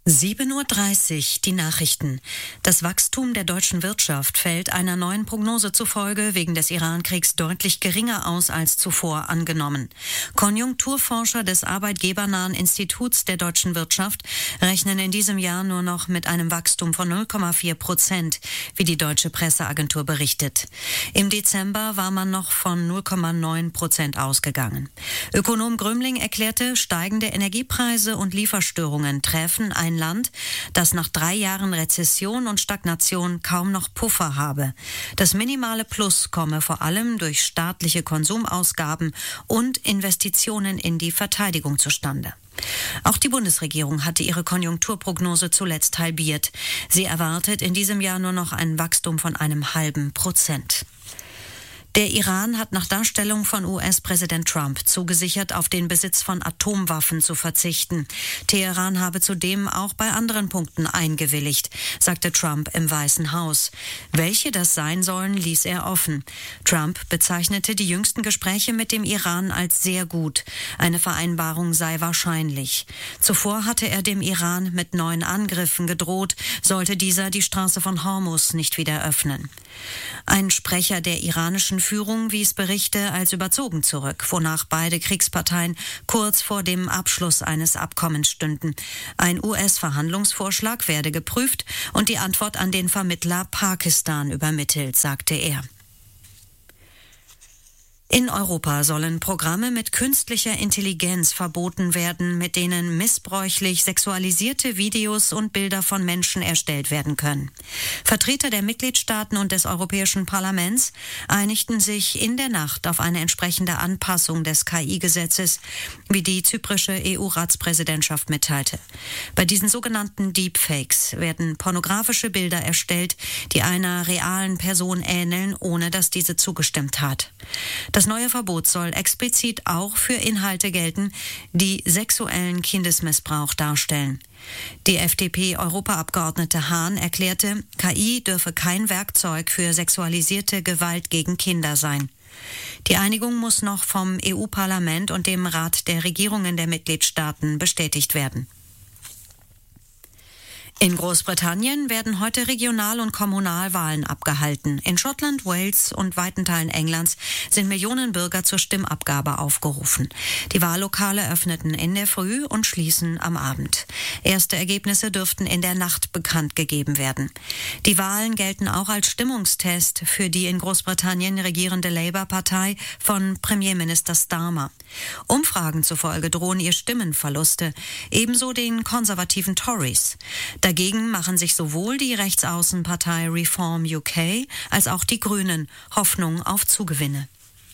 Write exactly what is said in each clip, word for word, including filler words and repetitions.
sieben Uhr dreißig, die Nachrichten. Das Wachstum der deutschen Wirtschaft fällt einer neuen Prognose zufolge wegen des Iran-Kriegs deutlich geringer aus als zuvor angenommen. Konjunkturforscher des arbeitgebernahen Instituts der deutschen Wirtschaft rechnen in diesem Jahr nur noch mit einem Wachstum von null Komma vier Prozent, wie die deutsche Presseagentur berichtet. Im Dezember war man noch von null Komma neun Prozent ausgegangen. Ökonom Grömling erklärte, steigende Energiepreise und Lieferstörungen treffen ein Land, das nach drei Jahren Rezession und Stagnation kaum noch Puffer habe. Das minimale Plus komme vor allem durch staatliche Konsumausgaben und Investitionen in die Verteidigung zustande. Auch die Bundesregierung hatte ihre Konjunkturprognose zuletzt halbiert. Sie erwartet in diesem Jahr nur noch ein Wachstum von einem halben Prozent. Der Iran hat nach Darstellung von U S-Präsident Trump zugesichert, auf den Besitz von Atomwaffen zu verzichten. Teheran habe zudem auch bei anderen Punkten eingewilligt, sagte Trump im Weißen Haus. Welche das sein sollen, ließ er offen. Trump bezeichnete die jüngsten Gespräche mit dem Iran als sehr gut. Eine Vereinbarung sei wahrscheinlich. Zuvor hatte er dem Iran mit neuen Angriffen gedroht, sollte dieser die Straße von Hormuz nicht wieder öffnen. Ein Sprecher der iranischen Führung wies Berichte als überzogen zurück, wonach beide Kriegsparteien kurz vor dem Abschluss eines Abkommens stünden. Ein U S-Verhandlungsvorschlag werde geprüft und die Antwort an den Vermittler Pakistan übermittelt, sagte er. In Europa sollen Programme mit künstlicher Intelligenz verboten werden, mit denen missbräuchlich sexualisierte Videos und Bilder von Menschen erstellt werden können. Vertreter der Mitgliedstaaten und des Europäischen Parlaments einigten sich in der Nacht auf eine entsprechende Anpassung des K I-Gesetzes, wie die zyprische E U-Ratspräsidentschaft mitteilte. Bei diesen sogenannten Deepfakes werden pornografische Bilder erstellt, die einer realen Person ähneln, ohne dass diese zugestimmt hat. Das neue Verbot soll explizit auch für Inhalte gelten, die sexuellen Kindesmissbrauch darstellen. Die F D P-Europaabgeordnete Hahn erklärte, K I dürfe kein Werkzeug für sexualisierte Gewalt gegen Kinder sein. Die Einigung muss noch vom E U-Parlament und dem Rat der Regierungen der Mitgliedstaaten bestätigt werden. In Großbritannien werden heute Regional- und Kommunalwahlen abgehalten. In Schottland, Wales und weiten Teilen Englands sind Millionen Bürger zur Stimmabgabe aufgerufen. Die Wahllokale öffneten in der Früh und schließen am Abend. Erste Ergebnisse dürften in der Nacht bekannt gegeben werden. Die Wahlen gelten auch als Stimmungstest für die in Großbritannien regierende Labour-Partei von Premierminister Starmer. Umfragen zufolge drohen ihr Stimmenverluste, ebenso den konservativen Tories. Dagegen machen sich sowohl die Rechtsaußenpartei Reform U K als auch die Grünen Hoffnung auf Zugewinne.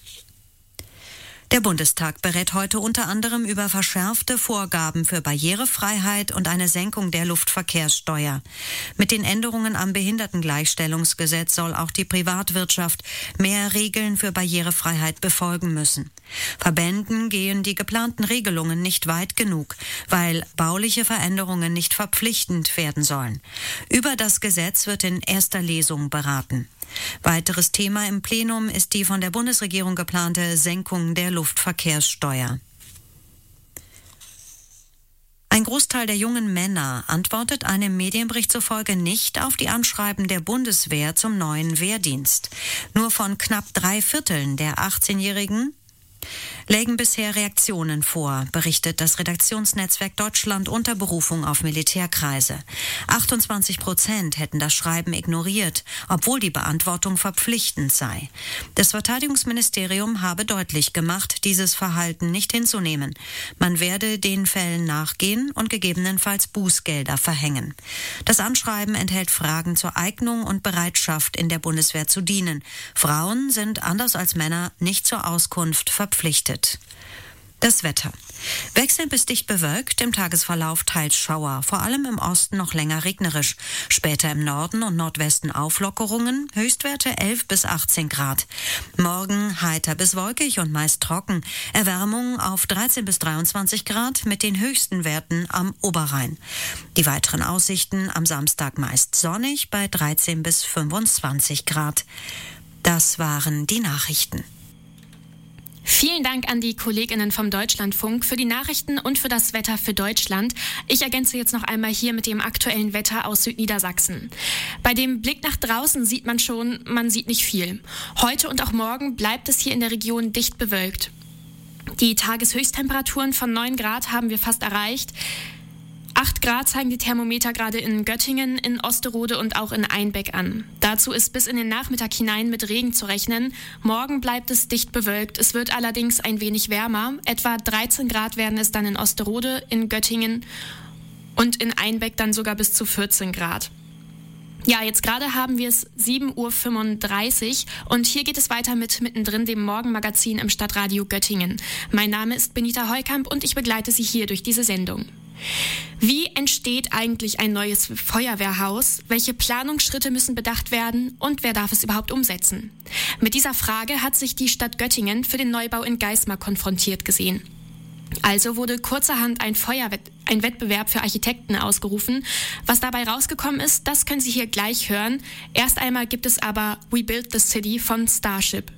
Der Bundestag berät heute unter anderem über verschärfte Vorgaben für Barrierefreiheit und eine Senkung der Luftverkehrssteuer. Mit den Änderungen am Behindertengleichstellungsgesetz soll auch die Privatwirtschaft mehr Regeln für Barrierefreiheit befolgen müssen. Verbänden gehen die geplanten Regelungen nicht weit genug, weil bauliche Veränderungen nicht verpflichtend werden sollen. Über das Gesetz wird in erster Lesung beraten. Weiteres Thema im Plenum ist die von der Bundesregierung geplante Senkung der Luftverkehrssteuer. Ein Großteil der jungen Männer antwortet einem Medienbericht zufolge nicht auf die Anschreiben der Bundeswehr zum neuen Wehrdienst. Nur von knapp drei Vierteln der achtzehnjährigen lägen bisher Reaktionen vor, berichtet das Redaktionsnetzwerk Deutschland unter Berufung auf Militärkreise. achtundzwanzig Prozent hätten das Schreiben ignoriert, obwohl die Beantwortung verpflichtend sei. Das Verteidigungsministerium habe deutlich gemacht, dieses Verhalten nicht hinzunehmen. Man werde den Fällen nachgehen und gegebenenfalls Bußgelder verhängen. Das Anschreiben enthält Fragen zur Eignung und Bereitschaft, in der Bundeswehr zu dienen. Frauen sind anders als Männer nicht zur Auskunft verpflichtet. Das Wetter. Wechselnd bis dicht bewölkt, im Tagesverlauf teils Schauer, vor allem im Osten noch länger regnerisch. Später im Norden und Nordwesten Auflockerungen, Höchstwerte elf bis achtzehn Grad. Morgen heiter bis wolkig und meist trocken. Erwärmung auf dreizehn bis dreiundzwanzig Grad mit den höchsten Werten am Oberrhein. Die weiteren Aussichten am Samstag meist sonnig bei dreizehn bis fünfundzwanzig Grad. Das waren die Nachrichten. Vielen Dank an die KollegInnen vom Deutschlandfunk für die Nachrichten und für das Wetter für Deutschland. Ich ergänze jetzt noch einmal hier mit dem aktuellen Wetter aus Südniedersachsen. Bei dem Blick nach draußen sieht man schon, man sieht nicht viel. Heute und auch morgen bleibt es hier in der Region dicht bewölkt. Die Tageshöchsttemperaturen von neun Grad haben wir fast erreicht. acht Grad zeigen die Thermometer gerade in Göttingen, in Osterode und auch in Einbeck an. Dazu ist bis in den Nachmittag hinein mit Regen zu rechnen. Morgen bleibt es dicht bewölkt. Es wird allerdings ein wenig wärmer. Etwa dreizehn Grad werden es dann in Osterode, in Göttingen und in Einbeck dann sogar bis zu vierzehn Grad. Ja, jetzt gerade haben wir es sieben Uhr fünfunddreißig und hier geht es weiter mit Mittendrin, dem Morgenmagazin im Stadtradio Göttingen. Mein Name ist Benita Heukamp und ich begleite Sie hier durch diese Sendung. Wie entsteht eigentlich ein neues Feuerwehrhaus? Welche Planungsschritte müssen bedacht werden und wer darf es überhaupt umsetzen? Mit dieser Frage hat sich die Stadt Göttingen für den Neubau in Geismar konfrontiert gesehen. Also wurde kurzerhand ein Feuerwett- ein Wettbewerb für Architekten ausgerufen. Was dabei rausgekommen ist, das können Sie hier gleich hören. Erst einmal gibt es aber We Build the City von Starship.